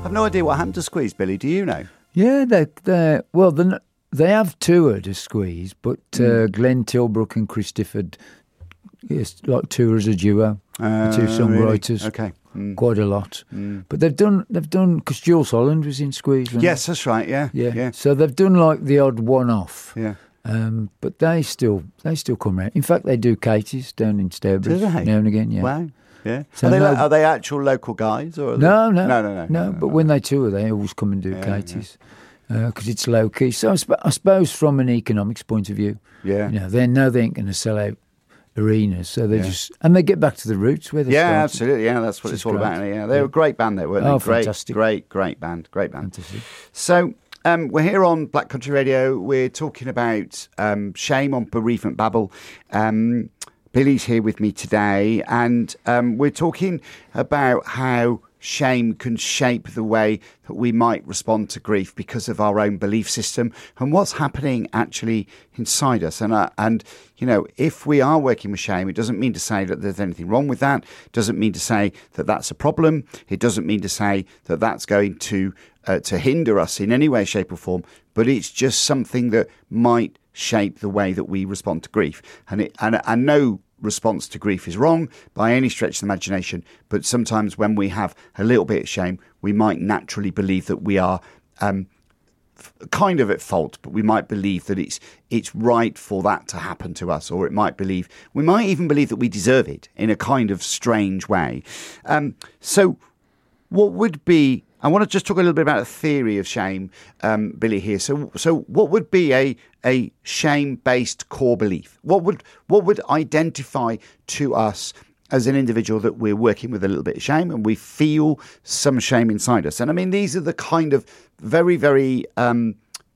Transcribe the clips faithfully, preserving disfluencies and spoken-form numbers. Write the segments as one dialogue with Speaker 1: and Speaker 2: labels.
Speaker 1: I've no idea what happened to Squeeze, Billy. Do you know?
Speaker 2: Yeah, they they well they they have toured as Squeeze, but uh,
Speaker 1: Mm.
Speaker 2: Glenn Tilbrook and Chris Difford, yes, like tour as a duo,
Speaker 1: Uh,
Speaker 2: the two songwriters.
Speaker 1: Really? Okay. Mm.
Speaker 2: Quite a lot,
Speaker 1: Mm.
Speaker 2: but they've done they've done because Jules Holland was in Squeeze. wasn't
Speaker 1: Yes, that's right. Yeah.
Speaker 2: he? yeah,
Speaker 1: Yeah.
Speaker 2: So they've done like the odd one-off.
Speaker 1: Yeah.
Speaker 2: Um, but they still they still come round. In fact, they do Katie's down in Stourbridge
Speaker 1: Do they?
Speaker 2: now and again. Yeah.
Speaker 1: Wow. Yeah.
Speaker 2: So
Speaker 1: are, they,
Speaker 2: no-
Speaker 1: lo- are they actual local guys or? Are
Speaker 2: No,
Speaker 1: they...
Speaker 2: no,
Speaker 1: no, no, no,
Speaker 2: no. But when they tour, they always come and do
Speaker 1: Yeah,
Speaker 2: Katie's because it's low key. So I, sp- I suppose from an economics point of view,
Speaker 1: Yeah.
Speaker 2: you know, they know they ain't going to sell out arenas, so they
Speaker 1: Yeah.
Speaker 2: just and they get back to the roots where they
Speaker 1: Yeah,
Speaker 2: started.
Speaker 1: absolutely. Yeah, that's what
Speaker 2: Which
Speaker 1: it's
Speaker 2: is
Speaker 1: all
Speaker 2: great.
Speaker 1: about. Yeah, they were
Speaker 2: Yeah.
Speaker 1: a great band, they weren't
Speaker 2: Oh,
Speaker 1: they? Great,
Speaker 2: fantastic.
Speaker 1: great, great band, great band.
Speaker 2: Fantastic.
Speaker 1: So um, we're here on Black Country Radio. We're talking about um, shame on Bereavement Babble. Um, Billy's here with me today, and um, we're talking about how shame can shape the way that we might respond to grief because of our own belief system and what's happening actually inside us. And, uh, and you know, if we are working with shame, it doesn't mean to say that there's anything wrong with that. It doesn't mean to say that that's a problem. It doesn't mean to say that that's going to uh, to hinder us in any way, shape or form. But it's just something that might shape the way that we respond to grief. And it, and, and no response to grief is wrong by any stretch of the imagination, but sometimes when we have a little bit of shame, we might naturally believe that we are um, f- kind of at fault, but we might believe that it's it's right for that to happen to us, or it might believe we might even believe that we deserve it in a kind of strange way. Um, so what would be, I want to just talk a little bit about a theory of shame, um, Billy, here. So, so what would be a a shame-based core belief? What would what would identify to us as an individual that we're working with a little bit of shame and we feel some shame inside us? And I mean, these are the kind of very, very um,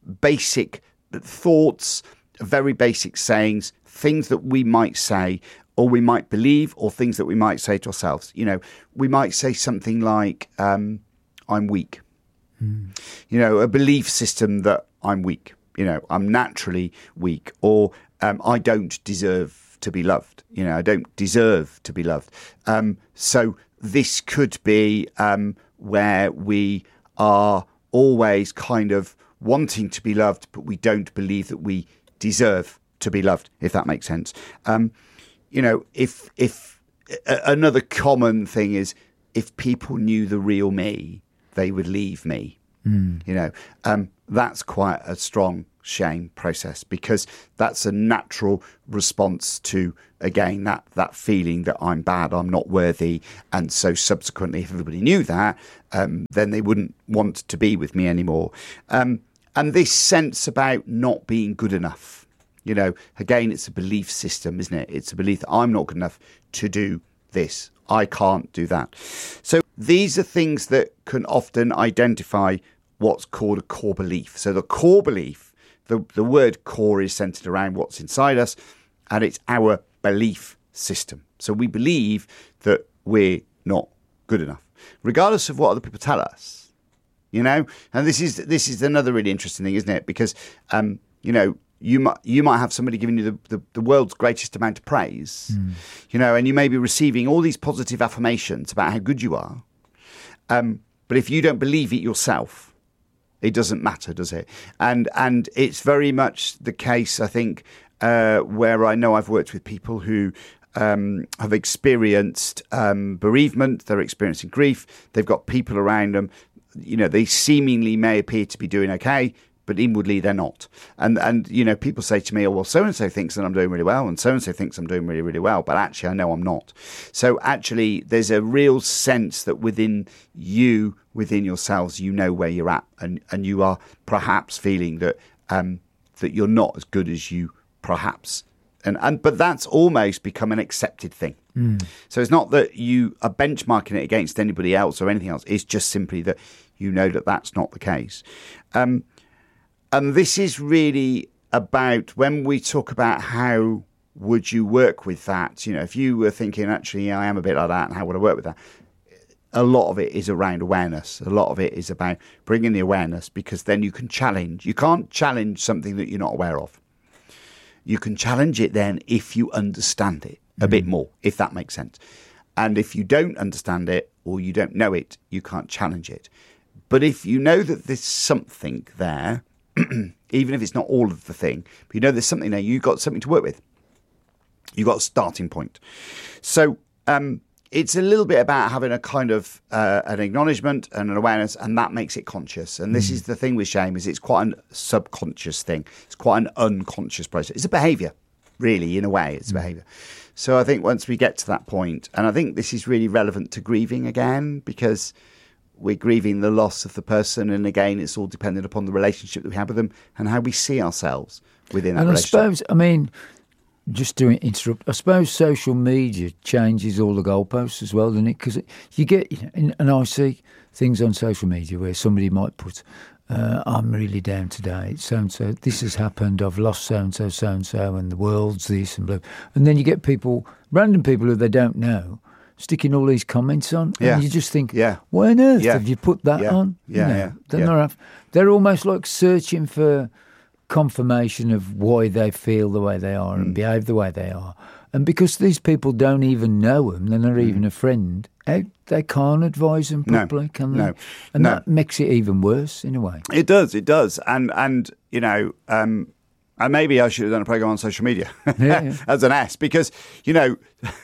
Speaker 1: basic thoughts, very basic sayings, things that we might say or we might believe, or things that we might say to ourselves. You know, we might say something like, um, I'm weak. Mm. You know, a belief system that I'm weak. You know, I'm naturally weak, or um, I don't deserve to be loved. You know, I don't deserve to be loved. Um, so this could be um, where we are always kind of wanting to be loved, but we don't believe that we deserve to be loved, if that makes sense. Um, you know, if if uh, another common thing is if people knew the real me, they would leave me. Mm. You know, um, that's quite a strong shame process, because that's a natural response to, again, that that feeling that I'm bad, I'm not worthy. And so subsequently, if everybody knew that, um, then they wouldn't want to be with me anymore. Um, and this sense about not being good enough, you know, again, it's a belief system, isn't it? It's a belief that I'm not good enough to do this. I can't do that. So these are things that can often identify what's called a core belief. So the core belief, the, the word core is centered around what's inside us, and it's our belief system. So we believe that we're not good enough, regardless of what other people tell us, you know? And this is this is another really interesting thing, isn't it? Because, um, you know, you might, you might have somebody giving you the, the, the world's greatest amount of praise, mm. you know, and you may be receiving all these positive affirmations about how good you are. Um, but if you don't believe it yourself, it doesn't matter, does it? And and it's very much the case, I think, uh, where I know I've worked with people who um, have experienced um, bereavement, they're experiencing grief, they've got people around them, you know, they seemingly may appear to be doing okay, but inwardly they're not. And, and you know, people say to me, oh, well, so-and-so thinks that I'm doing really well, and so-and-so thinks I'm doing really, really well, but actually I know I'm not. So actually there's a real sense that within you, within yourselves, you know where you're at, and, and you are perhaps feeling that um, that you're not as good as you perhaps. And, and but that's almost become an accepted thing. Mm. So it's not that you are benchmarking it against anybody else or anything else. It's just simply that you know that that's not the case. Um, and this is really about when we talk about how would you work with that. You know, if you were thinking, actually, yeah, I am a bit like that, and how would I work with that? A lot of it is around awareness. A lot of it is about bringing the awareness, because then you can challenge. You can't challenge something that you're not aware of. You can challenge it then if you understand it a mm. bit more, if that makes sense. And if you don't understand it or you don't know it, you can't challenge it. But if you know that there's something there, even if it's not all of the thing, but you know there's something there, you've got something to work with. You've got a starting point. So um, it's a little bit about having a kind of uh, an acknowledgement and an awareness, and that makes it conscious. And this mm. is the thing with shame, is it's quite a subconscious thing. It's quite an unconscious process. It's a behaviour, really, in a way. It's a mm. behaviour. So I think once we get to that point, and I think this is really relevant to grieving again, because we're grieving the loss of the person, and again, it's all dependent upon the relationship that we have with them and how we see ourselves within that
Speaker 2: and
Speaker 1: relationship.
Speaker 2: I suppose, I mean, just to interrupt, I suppose social media changes all the goalposts as well, doesn't it? Because you get, and I see things on social media where somebody might put, uh, I'm really down today, so-and-so, this has happened, I've lost so-and-so, so-and-so, and the world's this and blah. And then you get people, random people who they don't know, sticking all these comments on,
Speaker 1: yeah.
Speaker 2: and you just think,
Speaker 1: yeah.
Speaker 2: why on earth
Speaker 1: yeah.
Speaker 2: have you put that
Speaker 1: yeah.
Speaker 2: on?
Speaker 1: Yeah,
Speaker 2: you know,
Speaker 1: yeah.
Speaker 2: They're,
Speaker 1: yeah.
Speaker 2: not, they're almost like searching for confirmation of why they feel the way they are mm. and behave the way they are. And because these people don't even know them, they're not mm. even a friend, they can't advise them properly,
Speaker 1: no.
Speaker 2: can they?
Speaker 1: No.
Speaker 2: And
Speaker 1: no.
Speaker 2: that makes it even worse, in a way.
Speaker 1: It does, it does. And, and you know, um, and maybe I should have done a programme on social media
Speaker 2: yeah, yeah.
Speaker 1: as an S, because, you know,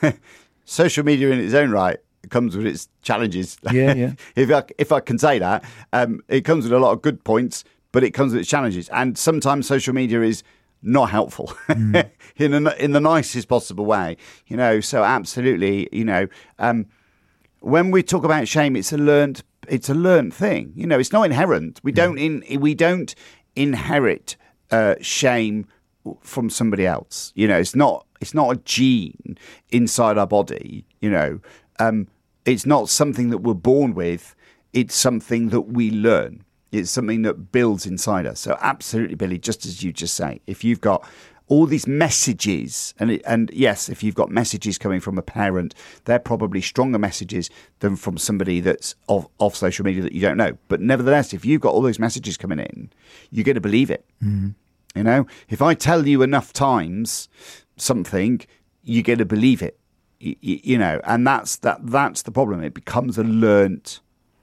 Speaker 1: social media in its own right comes with its challenges.
Speaker 2: Yeah, yeah.
Speaker 1: if I, if I can say that, um, it comes with a lot of good points, but it comes with its challenges. And sometimes social media is not helpful mm. in a, in the nicest possible way, you know. So absolutely, you know, um, when we talk about shame, it's a learned, it's a learned thing. You know, it's not inherent. We mm. don't in we don't inherit uh, shame from somebody else. You know, it's not it's not a gene inside our body. You know, um, it's not something that we're born with. It's something that we learn. It's something that builds inside us. So absolutely, Billy, just as you just say, if you've got all these messages, and it, and yes, if you've got messages coming from a parent, they're probably stronger messages than from somebody that's off, off social media that you don't know. But nevertheless, if you've got all those messages coming in, you're going to believe it. Mm. You know, if I tell you enough times something, you're going to believe it. You, you, you know, and that's that. That's the problem. It becomes a learnt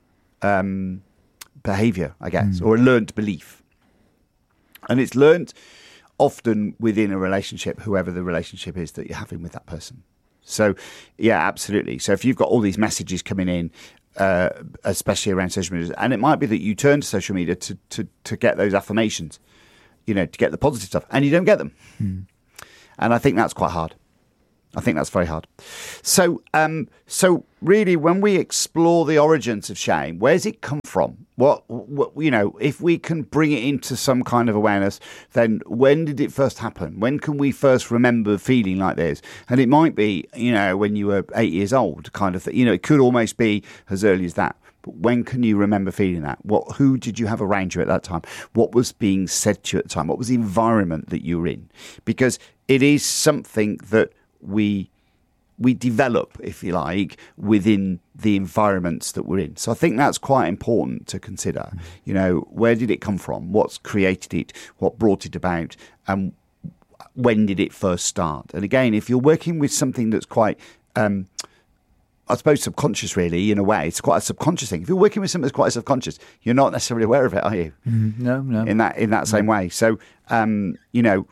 Speaker 1: um, behaviour, I guess, mm. or a learnt belief, and it's learnt often within a relationship, whoever the relationship is that you're having with that person. So, yeah, absolutely. So if you've got all these messages coming in, uh, especially around social media, and it might be that you turn to social media to to to get those affirmations, you know, to get the positive stuff, and you don't get them. Mm. And I think that's quite hard. I think that's very hard. So, um, so really, when we explore the origins of shame, where's it come from? What, what, you know, if we can bring it into some kind of awareness, then when did it first happen? When can we first remember feeling like this? And it might be, you know, when you were eight years old, kind of thing. You know, it could almost be as early as that. But when can you remember feeling that? What, who did you have around you at that time? What was being said to you at the time? What was the environment that you were in? Because it is something that we we develop, if you like, within the environments that we're in. So I think that's quite important to consider. Mm. You know, where did it come from? What's created it? What brought it about? And when did it first start? And again, if you're working with something that's quite, um, I suppose, subconscious, really, in a way, it's quite a subconscious thing. If you're working with something that's quite subconscious, you're not necessarily aware of it, are you?
Speaker 2: Mm, no, no.
Speaker 1: In that in that same no. way. So, um, you know,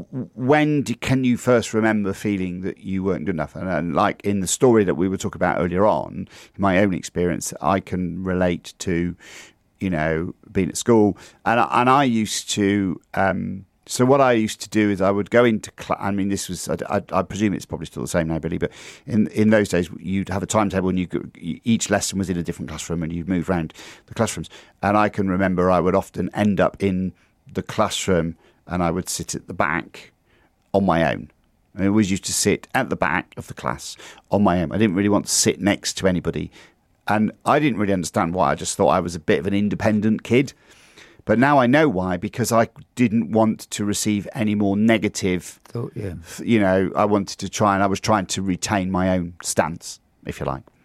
Speaker 1: when did, can you first remember feeling that you weren't good enough? And, and like in the story that we were talking about earlier on, in my own experience, I can relate to, you know, being at school. And, and I used to, um, so what I used to do is I would go into class. I mean, this was, I, I, I presume it's probably still the same now, Billy, but in, in those days, you'd have a timetable and you could, each lesson was in a different classroom and you'd move around the classrooms. And I can remember I would often end up in the classroom and I would sit at the back on my own. I always used to sit at the back of the class on my own. I didn't really want to sit next to anybody. And I didn't really understand why. I just thought I was a bit of an independent kid. But now I know why, because I didn't want to receive any more negative,
Speaker 2: Thought, yeah.
Speaker 1: you know, I wanted to try and I was trying to retain my own stance, if you like.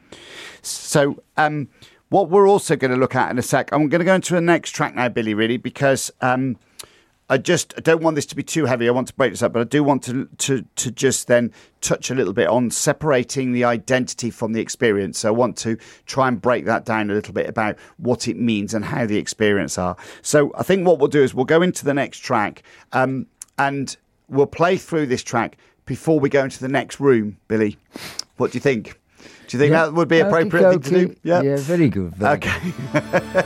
Speaker 1: So um, what we're also going to look at in a sec, I'm going to go into the next track now, Billy, really, because... Um, I just I don't want this to be too heavy. I want to break this up, but I do want to to to just then touch a little bit on separating the identity from the experience. So I want to try and break that down a little bit about what it means and how the experience are. So I think what we'll do is we'll go into the next track, um, and we'll play through this track before we go into the next room. Billy, what do you think? Do you think
Speaker 2: yeah,
Speaker 1: that would be appropriate thing to do?
Speaker 2: Yeah, yeah, very good. Very
Speaker 1: okay.
Speaker 2: Good.